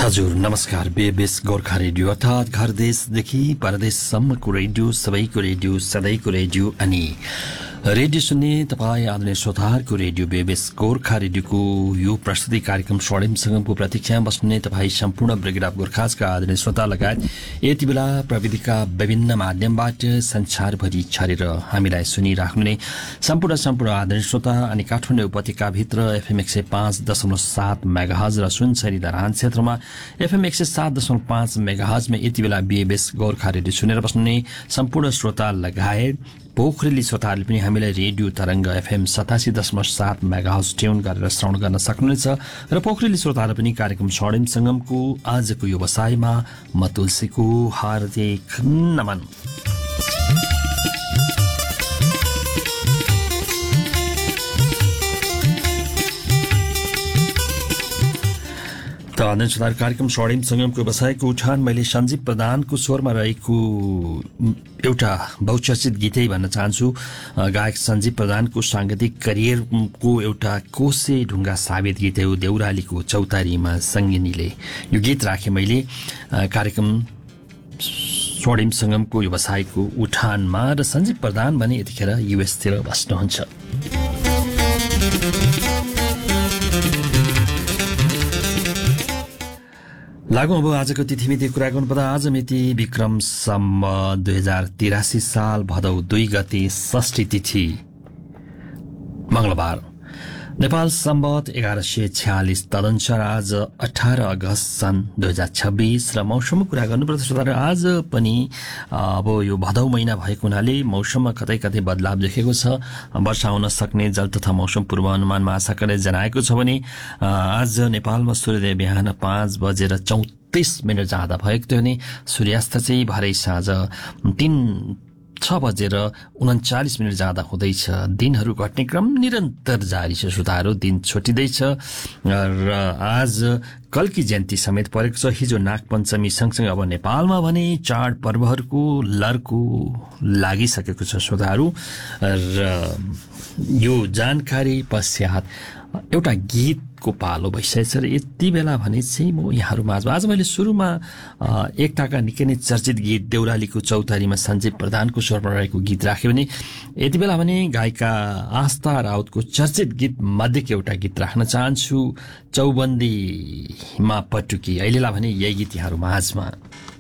हजुर नमस्कार। बेबेस गोर्खा रेडियो अर्थात घर देशदेखि परदेशसम्मको रेडियो, सबैको रेडियो, सधैँको रेडियो अनि रेडियो सुन्ने तपाईँ आदरणीय श्रोताहरूको रेडियो बेबेस गोर्खा रेडियोको यो प्रस्तुति कार्यक्रम स्वर्णिम संगमको प्रतीक्षामा बस्ने तपाईँ सम्पूर्ण ब्रिगेड अफ गोर्खाजका आदरणीय श्रोता लगायत यति बेला प्रविधिका विभिन्न माध्यमबाट संसारभरि छरेर हामीलाई सुनिराख्ने सम्पूर्ण आदरणीय श्रोता अनि काठमाडौँ उपत्यकाभित्र एफएम 105.7 मेगाहर्ज र सुनसरी धरान क्षेत्रमा एफएम 107.5 मेगाहर्जमा यति बेला बेबेस गोर्खा रेडियो सुनेर बस्ने सम्पूर्ण श्रोता लगायत पोखरेली श्रोताहरूले पनि हामीलाई रेडियो तरंग एफएम 87.7 मेगाहर्ज ट्युन गरेर श्रवण गर्न सक्नुहुनेछ र पोखरेली श्रोताहरू पनि कार्यक्रम स्वर्णिम संगमको आजको व्यवसायमा म तुलसीको हार्दिक नमन। कार्यक्रम स्वर्णिम संगमको व्यवसायको उठान मैले सञ्जीव प्रधानको स्वरमा रहेको एउटा बहुचर्चित गीतै भन्न चाहन्छु। गायक सञ्जीव प्रधानको सांगीतिक करियरको एउटा कोसे ढुङ्गा साबित गीत हो देउरालीको चौतारीमा सङ्गिनीले। यो गीत राखेँ मैले कार्यक्रम स्वर्णिम संगमको व्यवसायको उठानमा र सञ्जीव प्रधान भने यतिखेर युएसतिर बस्नुहुन्छ। लागौं अब आजको तिथिमिति कुरा गर्नुपर्दा आज मिति विक्रम सम्वत 2083 साल भदौ 2 गते षष्ठी तिथि मंगलबार। नेपाल सम्वत 1146 तदनुसार आज 18 अगस्त सन् 2026 र मौसमको कुरा गर्नुपर्दा आज पनि अब यो भदौ महिना भएको हुनाले मौसममा कतै कतै बदलाव देखेको छ। वर्षा हुन सक्ने जल तथा मौसम पूर्वानुमान महाशाखाले जनाएको छ भने आज नेपालमा सूर्योदय बिहान 5:34 जाँदा भएको थियो भने सूर्यास्त चाहिँ भरै साँझ 6:39 जाँदा हुँदैछ। दिनहरू घट्ने क्रम निरन्तर जारी छ श्रोताहरू, दिन छोटिँदैछ र आज कल्की जयन्ती समेत परेको छ। हिजो नागपञ्चमी सँगसँगै अब नेपालमा भने चाड पर्वहरूको लर्को लागिसकेको छ श्रोताहरू र यो जानकारी पश्चात एउटा गीतको पालो भइसकेको छ र यति बेला भने चाहिँ म यहाँहरू माझमा आज मैले सुरुमा एकताका निकै नै चर्चित गीत देउरालीको चौतारीमा सञ्जीव प्रधानको स्वरमा रहेको गीत राख्यो भने यति बेला भने गायिका आस्था राउतको चर्चित गीत मध्येको एउटा गीत राख्न चाहन्छु, चौबन्दीमा पटुकी। अहिलेलाई भने यही गीत यहाँहरू माझमा।